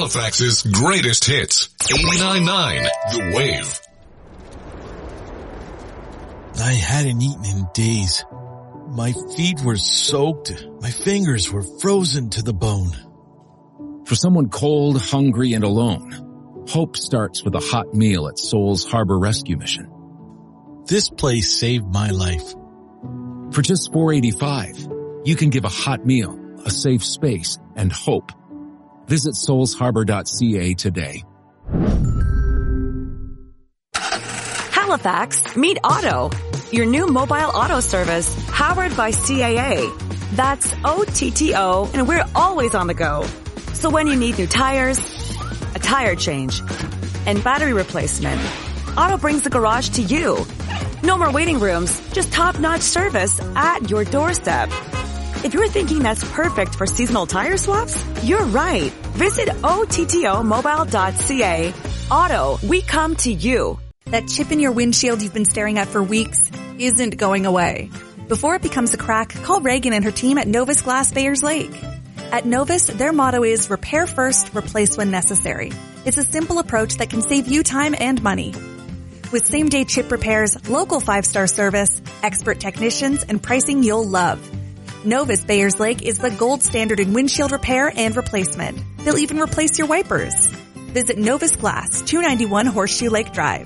Halifax's greatest hits. 89.9 The Wave. I hadn't eaten in days. My feet were soaked. My fingers were frozen to the bone. For someone cold, hungry, and alone, hope starts with a hot meal at Souls Harbor Rescue Mission. This place saved my life. For just $4.85, you can give a hot meal, a safe space, and hope. Visit soulsharbor.ca today. Halifax, meet Auto, your new mobile auto service powered by CAA. That's OTTO, and we're always on the go. So when you need new tires, a tire change, and battery replacement, Auto brings the garage to you. No more waiting rooms, just top-notch service at your doorstep. If you're thinking that's perfect for seasonal tire swaps, you're right. Visit OTTOmobile.ca. Auto, we come to you. That chip in your windshield you've been staring at for weeks isn't going away. Before it becomes a crack, call Reagan and her team at Novus Glass Bayers Lake. At Novus, their motto is repair first, replace when necessary. It's a simple approach that can save you time and money. With same-day chip repairs, local 5-star service, expert technicians, and pricing you'll love. Novus Bayers Lake is the gold standard in windshield repair and replacement. They'll even replace your wipers. Visit Novus Glass, 291 Horseshoe Lake Drive.